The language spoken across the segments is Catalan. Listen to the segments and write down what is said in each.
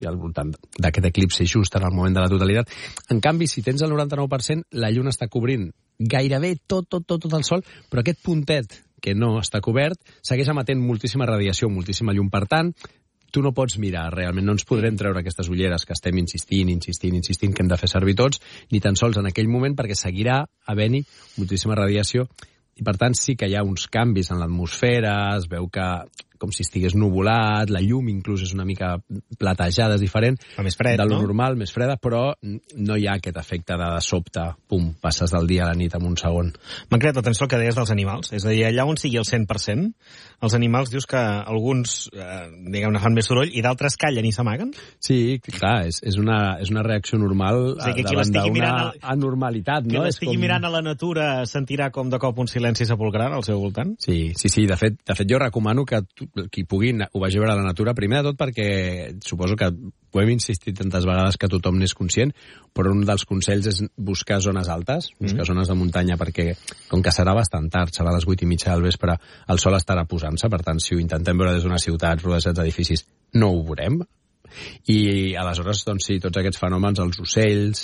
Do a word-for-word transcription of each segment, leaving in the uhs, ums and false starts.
i al voltant d'aquest eclipsi just en el moment de la totalitat. En canvi, si tens el noranta-nou per cent, la lluna està cobrint gairebé tot, tot, tot, tot el sol, però aquest puntet que no està cobert segueix emetent moltíssima radiació, moltíssima llum. Per tant, tu no pots mirar, realment no ens podrem treure aquestes ulleres que estem insistint, insistint, insistint, que hem de fer servir tots, ni tan sols en aquell moment, perquè seguirà havent-hi moltíssima radiació. I per tant sí que hi ha uns canvis en l'atmosfera, es veu que com si estigués nuvolat, la llum inclús és una mica platejada, és diferent més fred, de lo no? normal, més freda, però no hi ha aquest efecte de, de sobte, pum, passes del dia a la nit en un segon. M'ha creat atenció el que deies dels animals, és a dir, allà on sigui el cent per cent, els animals dius que alguns, eh, diguem-ne, fan més soroll i d'altres callen i s'amaguen? Sí, clar, és, és, una, és una reacció normal o sigui, que davant d'una el... anormalitat, que no? Que l'estigui com... mirant a la natura sentirà com de cop un silenci sepulcral al seu voltant? Sí, sí, sí, de fet, de fet jo recomano que tu, qui pugui ho vagi a veure a la natura, primer de tot perquè suposo que ho hem insistit tantes vegades que tothom n'és conscient, però un dels consells és buscar zones altes, buscar mm. zones de muntanya, perquè com que serà bastant tard, serà a les vuit i mitja del vespre, el sol estarà posant-se, per tant, si ho intentem veure des d'una ciutat, rodejats d'edificis, no ho veurem. I aleshores, doncs sí, tots aquests fenòmens, els ocells,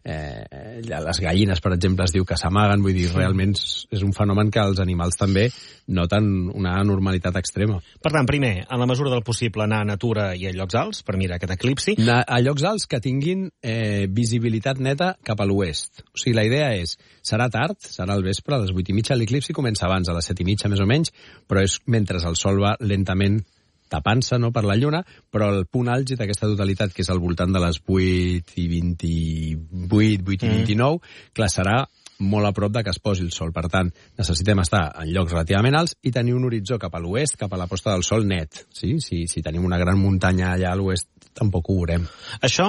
eh, les gallines, per exemple, es diu que s'amaguen, vull dir, realment és un fenomen que els animals també noten una anormalitat extrema. Per tant, primer, en la mesura del possible, anar a natura i a llocs alts per mirar aquest eclipsi. A, a llocs alts que tinguin eh, visibilitat neta cap a l'oest. O sigui, la idea és, serà tard, serà al vespre, a les vuit i mitja, l'eclipsi comença abans, a les set i mitja més o menys, però és mentre el sol va lentament tapant-se, no, per la lluna, però el punt àlgid d'aquesta totalitat, que és al voltant de les vuit i vint-i-vuit, vuit i vint-i-nou, mm. clar, serà molt a prop de que es posi el sol. Per tant, necessitem estar en llocs relativament alts i tenir un horitzó cap a l'oest, cap a la posta del sol net. Sí? Si, si tenim una gran muntanya allà a l'oest, tampoc ho veurem. Això,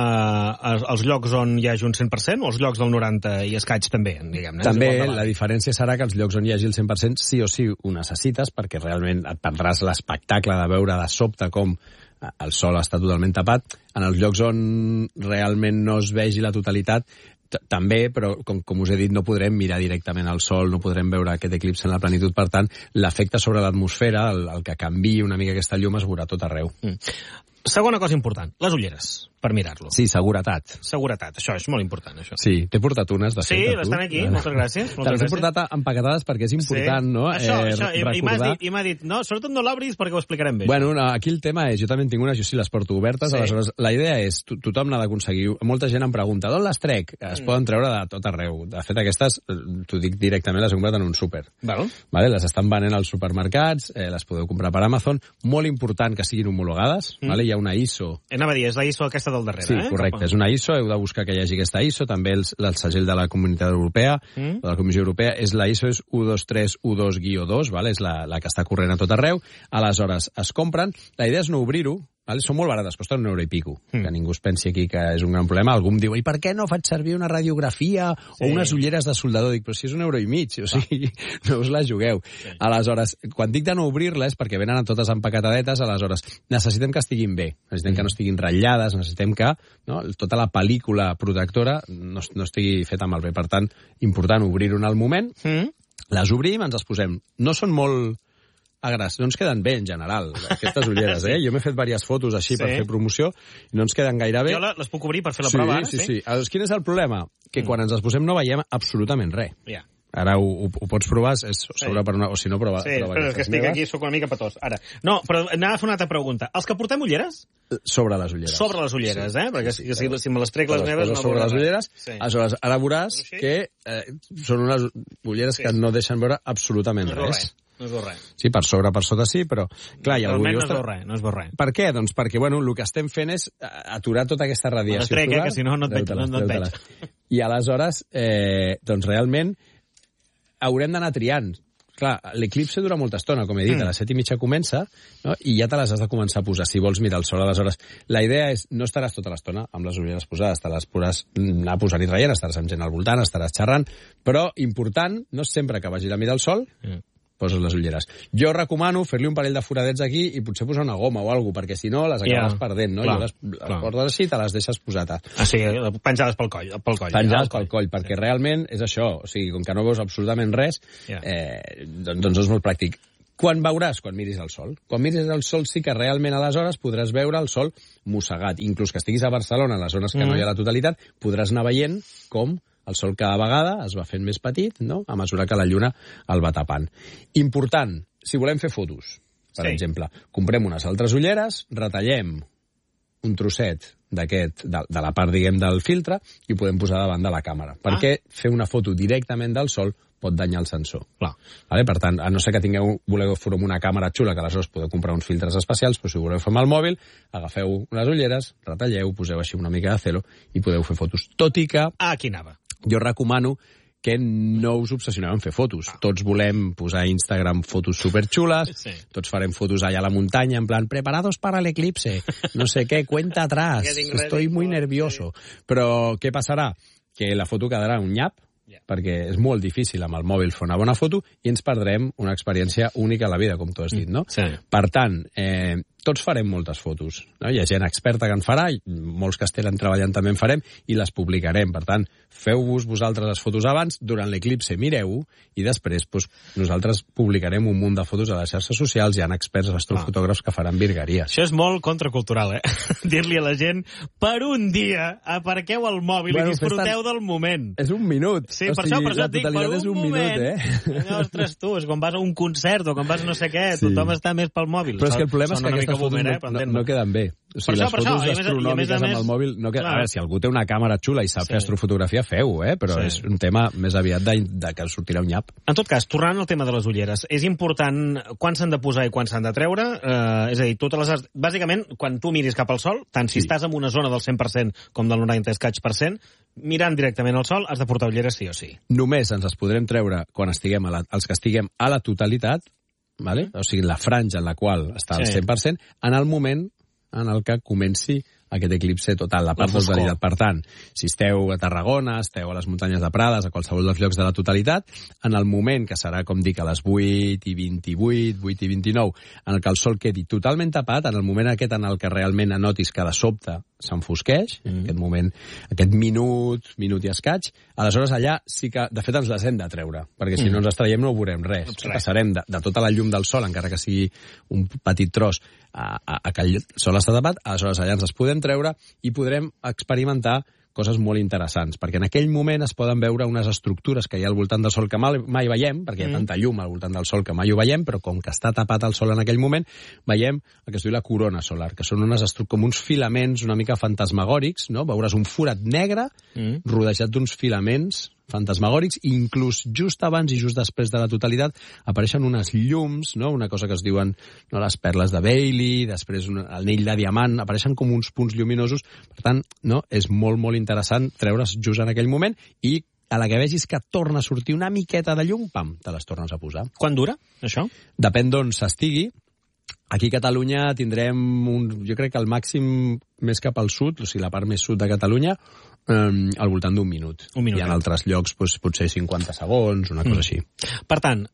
eh, els llocs on hi hagi un cent per cent o els llocs del noranta i escaig també, diguem-ne? També, la diferència serà que els llocs on hi hagi el cent per cent sí o sí ho necessites, perquè realment et perdràs l'espectacle de veure de sobte com el sol està totalment tapat. En els llocs on realment no es vegi la totalitat, també, però com, com us he dit, no podrem mirar directament al sol, no podrem veure aquest eclipsi en la plenitud, per tant, l'efecte sobre l'atmosfera, el, el que canviï una mica aquesta llum, es veurà tot arreu. Mm. Segona cosa important, les ulleres, per mirar-lo. Sí, seguretat. Seguretat, això és molt important, això. Sí, t'he portat unes, de fet. Sí, estan aquí, moltes gràcies. Te les he portat empaquetades perquè és important, sí. no? Això, eh, això, i, recordar... i m'ha dit, dit, no, sobretot no l'obris perquè ho explicarem bé. Bueno, no, aquí el tema és, jo també en tinc unes, jo sí les porto obertes, sí. Aleshores, la idea és, to tothom n'ha d'aconseguir, molta gent em pregunta, d'on les trec? Es mm. poden treure de tot arreu. De fet, aquestes, t'ho dic directament, les he comprat en un súper. Val. Vale? Les estan venent als supermercats, eh, les podeu comprar per Amazon, molt important que siguin homologades, mm. vale? Hi ha una I S O. Anava a dir, és la I S O aquesta del darrere, sí, eh? Sí, correcte, és una I S O, heu de buscar que hi hagi aquesta I S O, també el, el segell de la Comunitat Europea, mm. de la Comissió Europea, és la I S O és u dos tres u dos guió dos, vale? És la, la que està corrent a tot arreu, aleshores es compren, la idea és no obrir-ho, vale? Són molt barates, costen un euro i pico, mm. que ningú es pensi aquí que és un gran problema. Algú em diu, i per què no faig servir una radiografia sí. o unes ulleres de soldador? Dic, però si és un euro i mig, o sigui, ah. no us la jugueu. Sí. Aleshores, quan dic de no obrir-les, perquè venen totes empaquetadetes, aleshores, necessitem que estiguin bé, necessitem mm. que no estiguin ratllades, necessitem que no, tota la pel·lícula protectora no, no estigui feta malbé. Per tant, important obrir-ho en el moment, mm. les obrim, ens les posem. No són molt... agres, no ens queden bé en general, aquestes ulleres, eh? Jo m'he fet diverses fotos així sí. per fer promoció i no ens queden gaire bé. Jo les puc obrir per fer la sí, prova ara, sí? Sí, sí. sí. Quin és el problema? Que mm. quan ens les posem no veiem absolutament res. Ja. Ara ho, ho, ho pots provar, és sobre sí. per una... O si no, prova... Sí, prova però és que estic meves. Aquí, sóc una mica patós. Ara, no, però anava a fer una altra pregunta. Els que portem ulleres? Sobre les ulleres. Sobre les ulleres, sí. eh? Perquè sí, sí, si, si me les trec les meves... No sobre les ulleres, sí. aleshores, ara veuràs que eh, són unes ulleres sí. que no deixen veure absolutament no res. No es veu res. Sí, per sobre, per sota sí, però... Clar, i algú diu, no es veu res, no es veu res. Per què? Doncs perquè, bueno, el que estem fent és aturar tota aquesta radiació solar. Les trec, eh, que si no, no et veig. No et veig. I aleshores, eh, doncs realment, haurem d'anar triant. Clar, l'eclipse dura molta estona, com he dit, mm. a les set i mitja comença, no? I ja te les has de començar a posar, si vols mirar el sol. Aleshores, la idea és, no estaràs tota l'estona amb les ulleres posades, te les podràs anar posant i traient, estaràs amb gent al voltant, estaràs xerrant, però important, no és sempre que vagis a mirar el sol, mm. poses les ulleres. Jo recomano fer-li un parell de foradets aquí i potser posar una goma o alguna cosa, perquè si no les acabes yeah. perdent, no? Clar, I les, les portes així i te les deixes posades. Ah, sí, penjades pel coll. Pel coll penjades pel coll, perquè sí. realment és això, o sigui, com que no veus absolutament res, yeah. eh, doncs, doncs és molt pràctic. Quan veuràs? Quan miris el sol. Quan miris el sol sí que realment aleshores podràs veure el sol mossegat. Inclús que estiguis a Barcelona, en les zones que mm. no hi ha la totalitat, podràs anar veient com el sol cada vegada es va fent més petit, no?, a mesura que la lluna el va tapant. Important, si volem fer fotos, per sí. exemple, comprem unes altres ulleres, retallem un trosset d'aquest, de, de la part, diguem, del filtre, i ho podem posar davant de la càmera. Ah. Perquè fer una foto directament del sol pot danyar el sensor. Clar. Vale? Per tant, a no ser que tingueu, voleu fer una càmera xula, que aleshores podeu comprar uns filtres especials, però si ho voleu fer amb el mòbil, agafeu unes ulleres, retalleu, poseu així una mica de celo i podeu fer fotos. Tot i que... Ah, aquí anava. Jo recomano que no us obsessioneu en fer fotos. Ah. Tots volem posar a Instagram fotos superxules, sí. tots farem fotos allà a la muntanya, en plan, preparados para el eclipse, no sé què, cuenta atrás, estoy muy nervioso. Però què passarà? Que la foto quedarà un nyap, yeah. perquè és molt difícil amb el mòbil fer una bona foto i ens perdrem una experiència única a la vida, com tu has dit, no? Sí. Per tant, eh, tots farem moltes fotos, no? Hi ha gent experta que en farà, i molts que estenen treballant també en farem, i les publicarem. Per tant, feu-vos vosaltres les fotos abans, durant l'eclipse mireu-ho, i després doncs, nosaltres publicarem un munt de fotos a les xarxes socials, hi ha experts astrofotògrafs que faran virgueries. Això és molt contracultural, eh? Dir-li a la gent, per un dia, aparqueu el mòbil bueno, i disfruteu del moment. És un minut. Sí, o per sigui, això, per això et dic, per un, un moment. Minut, eh? Ostres, tu, és quan vas a un concert o quan vas a no sé què, sí. tothom està més pel mòbil. Però és que el problema és que aquestes fotos no, no, no queden bé. O sigui, les fotos astronòmiques amb el mòbil... No queda... A veure, si algú té una càmera xula i sap sí. fer astrofotografia, feu-ho, eh? Però sí. és un tema més aviat de, de que sortirà un nyap. En tot cas, tornant al tema de les ulleres, és important quan s'han de posar i quan s'han de treure? Eh, és a dir, totes les... Bàsicament, quan tu miris cap al sol, tant si sí. estàs en una zona del cent per cent com del noranta escaig per cent, mirant directament al sol, has de portar ulleres sí o sí. Només ens les podrem treure quan estiguem a la, els que estiguem a la totalitat, vale? O sigui, la franja en la qual està al sí. cent per cent, en el moment en el que comenci aquest eclipse total, la part la totalitat. Per tant, si esteu a Tarragona, esteu a les muntanyes de Prades, a qualsevol dels llocs de la totalitat, en el moment que serà, com dic, a les vuit i vint-i-vuit, vuit i vint-i-nou, en el que el sol quedi totalment tapat, en el moment aquest en el que realment anotis que de sobte s'enfosqueix, mm. en aquest moment, aquest minut, minut i escaig, aleshores allà sí que, de fet, ens les hem de treure, perquè si mm. no ens les traiem no veurem res. res. Passarem de, de tota la llum del sol, encara que sigui un petit tros, a, a, a que el sol està tapat, aleshores allà ens les podem treure i podrem experimentar coses molt interessants, perquè en aquell moment es poden veure unes estructures que hi ha al voltant del sol que mai, mai veiem, perquè hi ha tanta llum al voltant del sol que mai ho veiem, però com que està tapat el sol en aquell moment, veiem el que es diu la corona solar, que són unes com uns filaments una mica fantasmagòrics, no? Veuràs un forat negre mm. rodejat d'uns filaments fantasmagòrics, i inclús just abans i just després de la totalitat apareixen unes llums, no? Una cosa que es diuen no, les perles de Bailey, després un anell de diamant, apareixen com uns punts lluminosos, per tant, no? És molt, molt interessant treure's just en aquell moment, i a la que vegis que torna a sortir una miqueta de llum, pam, te les tornes a posar. Quan dura, això? Depèn d'on s'estigui. Aquí a Catalunya tindrem, un, jo crec que el màxim més cap al sud, o sigui, la part més sud de Catalunya, Um, al voltant d'un minut. Un minut. I en altres llocs doncs, potser cinquanta segons, una cosa mm. així. Per tant,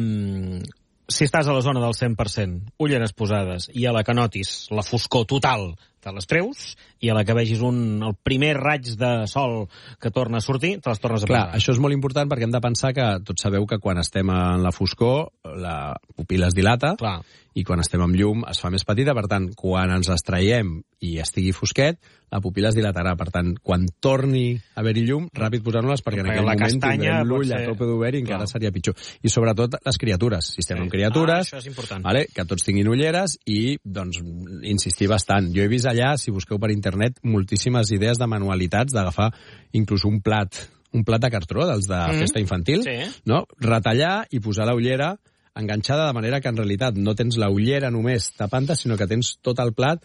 um, si estàs a la zona del cent per cent, ulleres posades, i a la que notis la foscor total, te les treus, i a la que vegis un, el primer raig de sol que torna a sortir, te les tornes a posar. Clar, això és molt important perquè hem de pensar que tots sabeu que quan estem en la foscor la pupil·la es dilata. Clar. I quan estem amb llum es fa més petita, per tant, quan ens les traiem i estigui fosquet, la pupil·la es dilatarà. Per tant, quan torni a haver-hi llum, ràpid posar-nos, perquè en aquell moment tindrem l'ull a tope d'obert i encara seria pitjor. I sobretot les criatures. Si estem sí. amb criatures, ah, vale, que tots tinguin ulleres i, doncs, insistir bastant. Jo he vist allà, si busqueu per internet, moltíssimes idees de manualitats, d'agafar inclús un plat, un plat de cartró, dels de mm. festa infantil, sí. no? Retallar i posar la ullera enganxada, de manera que en realitat no tens la ullera només tapant-te, sinó que tens tot el plat,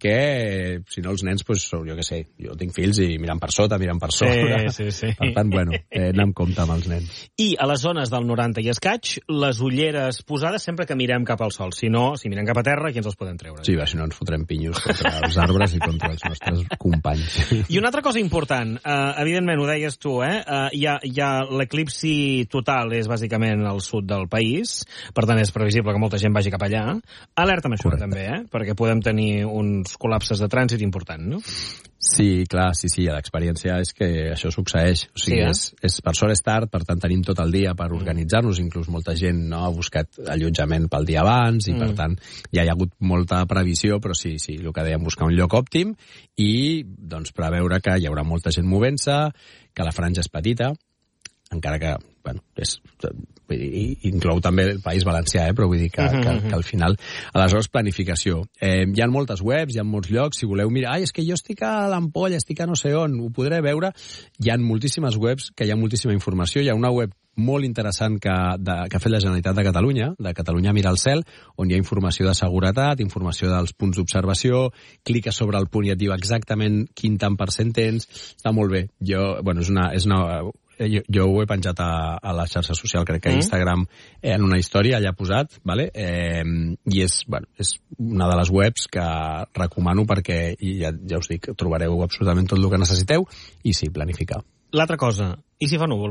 perquè si no els nens, pues, jo què sé, jo tinc fills i miren per sota, miren per sobre. Sí, sí, sí. Per tant, bueno, eh, anem amb compte amb els nens. I a les zones del noranta i escaig, les ulleres posades sempre que mirem cap al sol. Si no, si mirem cap a terra, aquí ens els podem treure. Sí, va, si no ens fotrem pinyos contra els arbres i contra els nostres companys. I una altra cosa important, eh, evidentment ho deies tu, eh? eh hi ha, hi ha l'eclipsi total, és bàsicament al sud del país. per tant és previsible que molta gent vagi cap allà. Alerta amb això, correcte, també, eh? Perquè podem tenir uns col·lapses de trànsit importants, no? Sí, clar, sí, sí, l'experiència és que això succeeix. O sigui, sí, eh? és, és, per sort és tard, per tant tenim tot el dia per organitzar-nos, inclús molta gent no ha buscat allotjament pel dia abans, i mm. per tant ja hi ha hagut molta previsió, però sí, sí, el que dèiem, buscar un lloc òptim i doncs preveure que hi haurà molta gent movent-se, que la franja és petita, encara que, bueno, és, vull dir, inclou també el País Valencià, eh? Però vull dir que, uh -huh, que, que al final, aleshores, planificació. Eh, hi ha moltes webs, hi ha molts llocs, si voleu mirar, ai, és que jo estic a l'Ampolla, estic a no sé on, ho podré veure. Hi ha moltíssimes webs, que hi ha moltíssima informació, hi ha una web molt interessant que, de, que ha fet la Generalitat de Catalunya, de Catalunya Mira al Cel, on hi ha informació de seguretat, informació dels punts d'observació, cliques sobre el punt i et diu exactament quin tant per cent tens, està molt bé. Jo, bueno, és una... És una Jo, jo ho he penjat a, a la xarxa social, crec que a Instagram, eh, en una història allà posat, vale? eh, i és, bueno, és una de les webs que recomano perquè, i ja, ja us dic, trobareu absolutament tot el que necessiteu, i sí, planificar. L'altra cosa, i si fa núvol?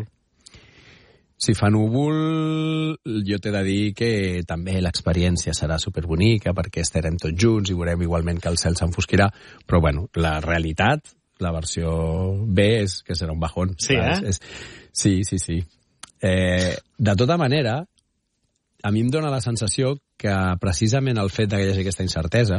Si fa núvol, jo t'he de dir que també l'experiència serà superbonica, perquè estarem tots junts i veurem igualment que el cel s'enfosquirà, però bueno, la realitat, la versió B és que serà un bajón. Sí, eh? És, sí, sí, sí. Eh, de tota manera, a mi em dóna la sensació que precisament el fet que hi hagi aquesta incertesa,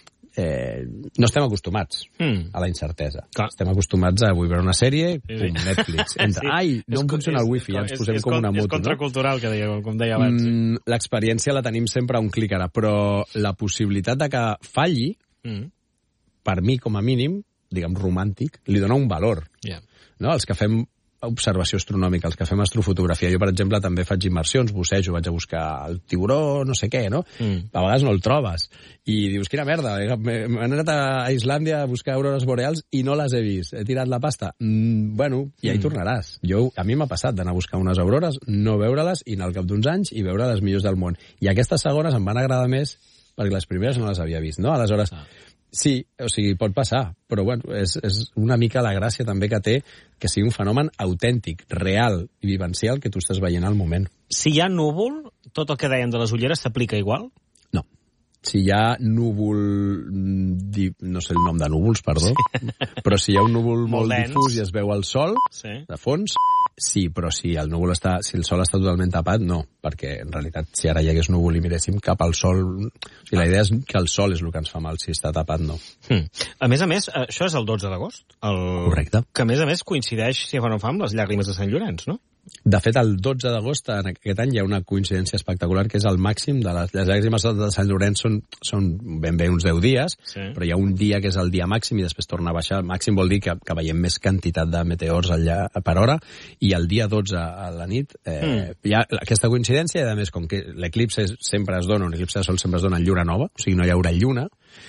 eh, no estem acostumats mm. a la incertesa. Clar. Estem acostumats a vull veure una sèrie, sí, sí. Pum, Netflix. Entra, sí. Ai, no és, em funciona és, el wifi, ja ens posem és, com una moto. És contracultural, no? que deia, com deia abans. Mm, l'experiència la tenim sempre a un clic ara, però la possibilitat de que falli, mm. per mi, com a mínim, diguem, romàntic, li dona un valor. Yeah. No? Els que fem observació astronòmica, els que fem astrofotografia. Jo, per exemple, també faig immersions, bussejo, vaig a buscar el tiburó, no sé què, no? Mm. A vegades no el trobes. I dius, quina merda, m'he anat a Islàndia a buscar aurores boreals i no les he vist. He tirat la pasta. Mm, bueno, i ahí mm. tornaràs. Jo, a mi m'ha passat d'anar a buscar unes aurores, no veure-les, i anar al cap d'uns anys i veure les millors del món. I aquestes segones em van agradar més perquè les primeres no les havia vist, no? Aleshores, ah. sí, o sigui, pot passar, però bueno, és, és una mica la gràcia també que té que sigui un fenomen autèntic, real i vivencial que tu estàs veient al moment. Si hi ha núvol, tot el que dèiem de les ulleres s'aplica igual? No. Si hi ha núvol, no sé el nom de núvols, perdó, sí. però si hi ha un núvol molt, molt difús i es veu el sol, sí. de fons, sí, però si el núvol està, si el sol està totalment tapat, no, perquè en realitat si ara hi hagués núvol i miréssim cap al sol, o sigui, la idea és que el sol és el que ens fa mal, si està tapat, no. Hmm. A més a més, això és el dotze d'agost. El... Correcte. Que a més a més coincideix, si fa no fa, amb les llàgrimes de Sant Llorenç, no? De fet, el dotze d'agost, en aquest any, hi ha una coincidència espectacular, que és el màxim de les, les llàgrimes de Sant Llorenç són, són ben bé uns deu dies, sí. però hi ha un dia que és el dia màxim i després torna a baixar. El màxim vol dir que, que veiem més quantitat de meteors allà per hora, i el dia dotze a la nit eh, mm. hi ha aquesta coincidència, i a més, com que l'eclipse sempre es dona, un eclipse de sol sempre es dona en lluna nova, o sigui, no hi haurà lluna,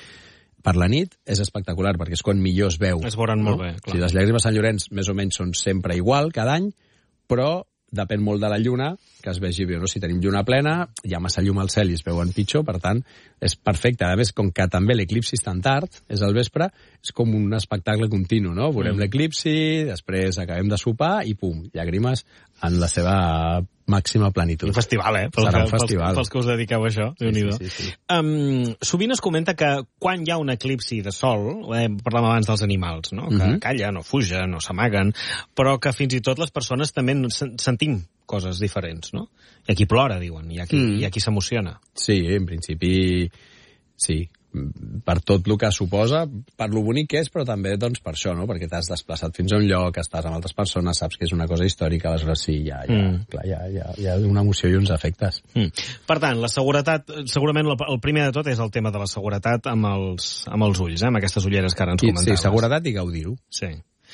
per la nit és espectacular, perquè és quan millor es veu. Es veuran no? molt bé, clar. O sigui, les llàgrimes de Sant Llorenç més o menys són sempre igual cada any, però depèn molt de la lluna, que es vegi bé, no? Si tenim lluna plena, hi ha massa llum al cel i es veuen pitjor, per tant, és perfecte. A més, com que també l'eclipsi és tan tard, és al vespre, és com un espectacle continu, no? Veurem mm. l'eclipsi, després acabem de sopar i pum, llàgrimes en la seva màxima plenitud. Un festival, eh? Pels, Serà un festival. Pels, pels que us dediqueu a això. Sí, sí, sí, sí. Um, sovint es comenta que quan hi ha un eclipsi de sol, eh, parlàvem abans dels animals, no? Que mm -hmm. callen o fugen o s'amaguen, però que fins i tot les persones també sentim coses diferents, no? Hi ha qui plora, diuen, hi ha qui, mm. hi ha qui s'emociona. Sí, en principi, sí. Per tot el que suposa, per lo bonic que és, però també doncs, per això, no? Perquè t'has desplaçat fins a un lloc, estàs amb altres persones, saps que és una cosa històrica, aleshores sí, hi ha, hi ha, mm. clar, hi ha, hi ha, hi ha una emoció i uns efectes. Mm. Per tant, la seguretat, segurament el primer de tot és el tema de la seguretat amb els, amb els ulls, eh? Amb aquestes ulleres que ara ens comentaves. Sí, seguretat i gaudir-ho. Sí.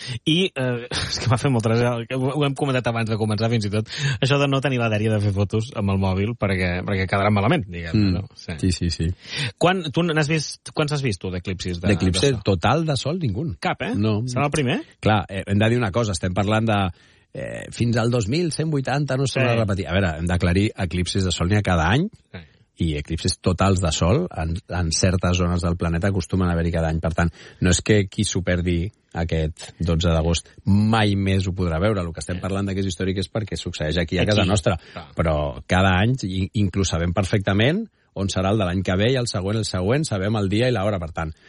I, eh, és que m'ha fet molt tràgic, ho hem comentat abans de començar fins i tot, això de no tenir la dèria de fer fotos amb el mòbil perquè, perquè quedaran malament, diguem. Mm. No? Sí, sí, sí. sí. Quan, tu n'has vist, quants has vist tu d'eclipsis? De, D'eclipse de total de sol, ningú. Cap, eh? No. Serà el primer? Clar, eh, hem de dir una cosa, estem parlant de eh, fins al dos mil cent vuitanta, no s'ha sí. de repetir. A veure, hem d'aclarir, eclipsis de sol n'hi ha cada any, sí. i eclipsis totals de sol en, en certes zones del planeta acostumen a haver-hi cada any. Per tant, no és que qui s'ho perdi aquest dotze d'agost. Mai més ho podrà veure. El que estem parlant que és històric és perquè succeeix aquí a casa nostra. Però cada any, inclús sabem perfectament on serà el de l'any que ve i el següent, el següent, sabem el dia i l'hora. Per tant,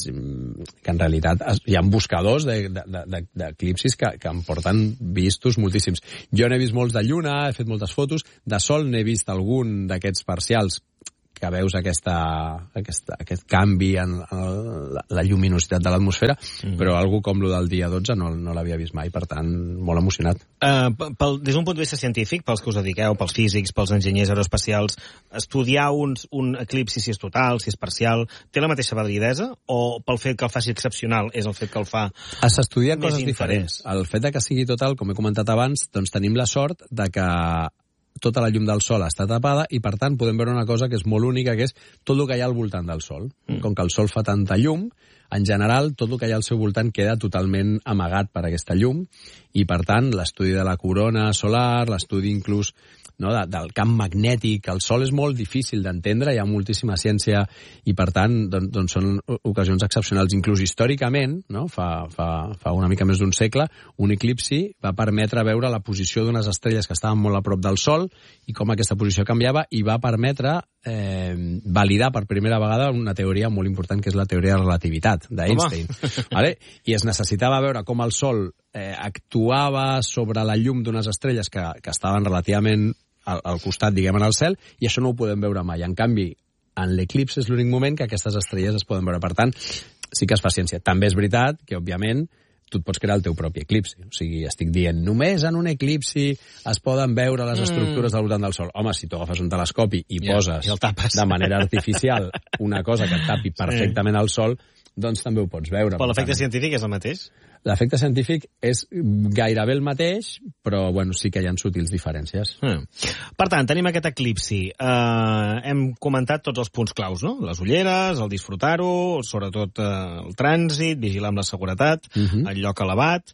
que en realitat hi ha buscadors d'eclipsis que, que em porten vistos moltíssims. Jo n'he vist molts de lluna, he fet moltes fotos, de sol n'he vist algun d'aquests parcials que veus aquesta, aquesta, aquest canvi en, en la, la lluminositat de l'atmosfera, mm. però algú com lo del dia dotze no, no l'havia vist mai, per tant, molt emocionat. Uh, pel, des d'un punt de vista científic, pels que us dediqueu, pels físics, pels enginyers aeroespacials, estudiar un, un eclipsi, si és total, si és parcial, té la mateixa validesa, o pel fet que el faci excepcional és el fet que el fa s'estudien coses diferents. El fet de que sigui total, com he comentat abans, doncs tenim la sort de que tota la llum del sol està tapada i, per tant, podem veure una cosa que és molt única, que és tot el que hi ha al voltant del sol. Mm. Com que el sol fa tanta llum, en general, tot el que hi ha al seu voltant queda totalment amagat per aquesta llum i, per tant, l'estudi de la corona solar, l'estudi inclús no, de, del camp magnètic. El sol és molt difícil d'entendre, hi ha moltíssima ciència i, per tant, doncs, doncs són ocasions excepcionals. Inclús històricament, no, fa, fa, fa una mica més d'un segle, un eclipsi va permetre veure la posició d'unes estrelles que estaven molt a prop del sol i com aquesta posició canviava, i va permetre eh, validar per primera vegada una teoria molt important, que és la teoria de la relativitat d'Einstein. Vale? I es necessitava veure com el sol eh, actuava sobre la llum d'unes estrelles que, que estaven relativament al, al costat, diguem, en el cel, i això no ho podem veure mai. En canvi, en l'eclipsi és l'únic moment que aquestes estrelles es poden veure. Per tant, sí que es fa ciència. També és veritat que, òbviament, tu et pots crear el teu propi eclipsi. O sigui, estic dient, només en un eclipsi es poden veure les estructures del voltant del Sol. Home, si tu agafes un telescopi i ja, poses i de manera artificial una cosa que et tapi perfectament el Sol, doncs també ho pots veure. Però l'efecte científic és el mateix? L'efecte científic és gairebé el mateix, però bueno, sí que hi ha sutils diferències. Mm. Per tant, tenim aquest eclipsi. Uh, hem comentat tots els punts claus, no? Les ulleres, el disfrutar-ho, sobretot uh, el trànsit, vigilar amb la seguretat, uh-huh. el lloc elevat,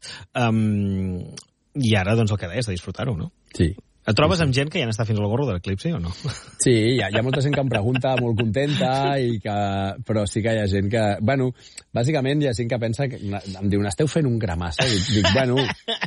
um, i ara, doncs, el que deies, de disfrutar-ho, no? Sí. Et trobes amb gent que ja n'està fins al gorro de l'eclipsi o no? Sí, hi ha, hi ha molta gent que em pregunta molt contenta, i que, però sí que hi ha gent que... Bueno, bàsicament hi ha gent que pensa que em diu, esteu fent un gramassa. I dic, bueno,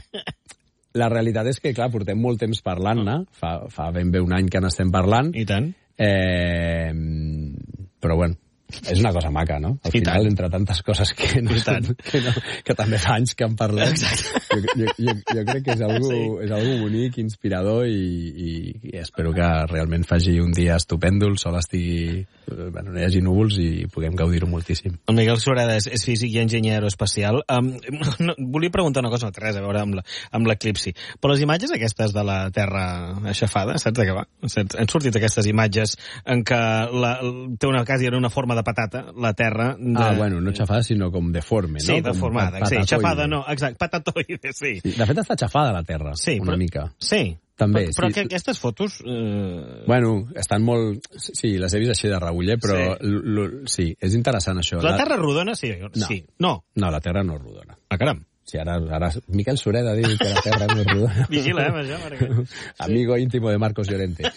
la realitat és que, clar, portem molt temps parlant-ne, fa, fa ben bé un any que n'estem parlant. I tant. Eh, però, bueno, és una cosa maca, no? Al I final, tant. Entre tantes coses que, no, que, no, que també fa anys que en parlem, jo, jo, jo, jo crec que és algo, sí. és algo bonic, inspirador, i, i, i espero que realment faci un dia estupendo, el sol estigui... Bueno, no hi hagi núvols i puguem gaudir-ho moltíssim. El Miguel Sureda és, és físic i enginyer aeroespacial. Um, no, volia preguntar una cosa, no té res a veure amb l'eclipsi, però les imatges aquestes de la Terra aixafada, saps de què va? Han sortit aquestes imatges en què la, té una, quasi era una forma de patata, la Terra... De... Ah, bueno, no xafada, sinó com deforme, no? Sí, deformada, sí, xafada no, exacte, patatoide, sí. sí. De fet, està xafada la Terra, sí, una però, mica. Sí, també, però, però sí. que aquestes fotos... Eh... Bueno, estan molt... Sí, les he vist així de reguller, però sí, sí és interessant això. La, la Terra rodona, sí. No. sí. No. No, la Terra no és rodona. Ah, caram. Sí, ara, ara Miquel Sureda diu que la Terra no és rodona. Vigila, eh, això, perquè... Amigo íntimo de Marcos Llorente.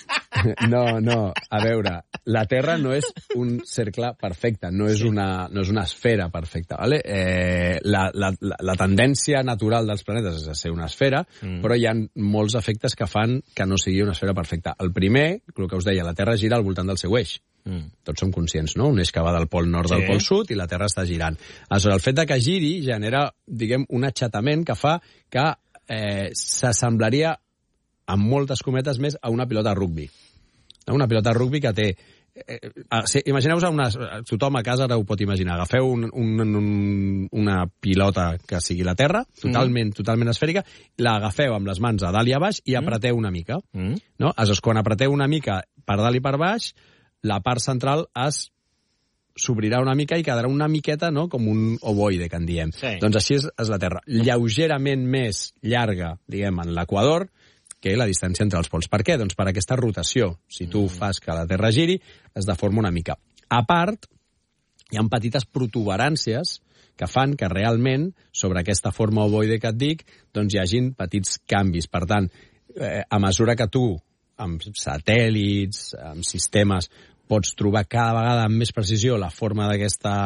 No, no, a veure, la Terra no és un cercle perfecte, no és, sí. una, no és una esfera perfecta, ¿vale? Eh, la, la, la tendència natural dels planetes és a ser una esfera, mm. però hi ha molts efectes que fan que no sigui una esfera perfecta. El primer, el que us deia, la Terra gira al voltant del seu eix. Mm. Tots som conscients, no? Un eix que va del pol nord sí. al pol sud i la Terra està girant. Aleshores, el fet de que giri genera, diguem, un achatament que fa que eh, s'assemblaria amb moltes cometes més a una pilota de rugbi. Una pilota de rugbi que té... Eh, eh, sí, imagineu-vos, una, tothom a casa ara ho pot imaginar. Agafeu un, un, un, una pilota que sigui la Terra, totalment, mm. totalment esfèrica, l'agafeu amb les mans a dalt i a baix i apreteu una mica. Mm. No? Aleshores, quan apreteu una mica per dalt i per baix, la part central es s'obrirà una mica i quedarà una miqueta, no?, com un ovoide, que en diem. Sí. Doncs així és, és la Terra. Lleugerament més llarga, diguem, en l'equador, que la distància entre els pols. Per què? Doncs per aquesta rotació. Si tu mm. fas que la Terra giri, es deforma una mica. A part, hi ha petites protuberàncies que fan que realment, sobre aquesta forma ovoide que et dic, doncs hi hagin petits canvis. Per tant, eh, a mesura que tu, amb satèl·lits, amb sistemes, pots trobar cada vegada amb més precisió la forma d'aquesta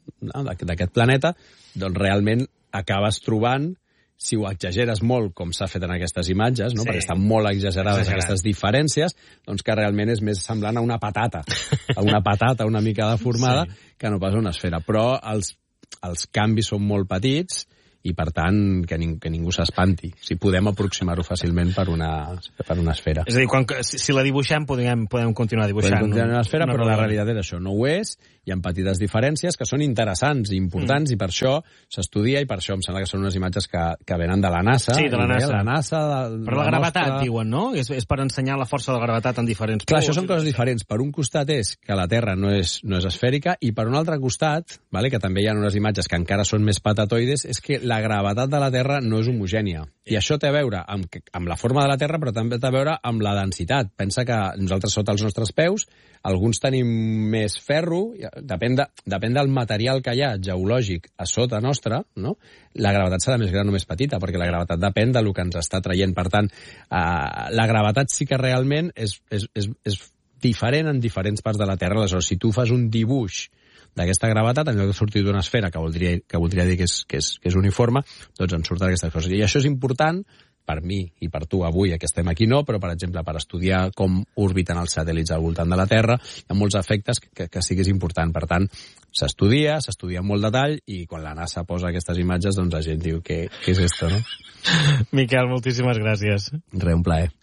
no, d'aquest planeta, doncs realment acabes trobant, si ho exageres molt, com s'ha fet en aquestes imatges, no? Sí. Perquè estan molt exagerades Exagerat. aquestes diferències, doncs que realment és més semblant a una patata, a una patata una mica deformada, sí. que no pas a una esfera. Però els, els canvis són molt petits, i, per tant, que, ning que ningú s'espanti. Si podem aproximar-ho fàcilment per una, per una esfera. És a dir, quan, si, si la dibuixem, podem, podem continuar dibuixant. Podem continuar una esfera, una però la realitat és això. No ho és, hi ha petites diferències que són interessants i importants, mm. i per això s'estudia, i per això em sembla que són unes imatges que, que venen de la NASA. Sí, de la NASA. La NASA de, però la, la gravetat, nostra... diuen, no? És, és per ensenyar la força de la gravetat en diferents Clar, punts. Això són coses diferents. Per un costat és que la Terra no és, no és esfèrica, i per un altre costat, vale, que també hi ha unes imatges que encara són més patatoides, és que la gravetat de la Terra no és homogènia. I això té a veure amb, amb la forma de la Terra, però també té a veure amb la densitat. Pensa que nosaltres, sota els nostres peus, alguns tenim més ferro, depèn, de, depèn del material que hi ha geològic a sota nostra, no? La gravetat serà més gran o més petita, perquè la gravetat depèn del que ens està traient. Per tant, eh, la gravetat sí que realment és, és, és, és diferent en diferents parts de la Terra. Aleshores, si tu fas un dibuix d'aquesta gravetat, en lloc de sortir d'una esfera, que voldria, que voldria dir que és, que, és, que és uniforme, doncs en surten aquestes coses. I això és important per mi i per tu avui, que estem aquí no, però, per exemple, per estudiar com orbiten els satèl·lits al voltant de la Terra, hi ha molts efectes que, que sí que és important. Per tant, s'estudia, s'estudia amb molt detall, i quan la NASA posa aquestes imatges, doncs la gent diu, què, què és esto, no? Miquel, moltíssimes gràcies. Re, un plaer.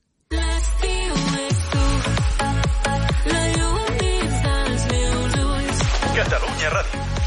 Catalunya Ràdio.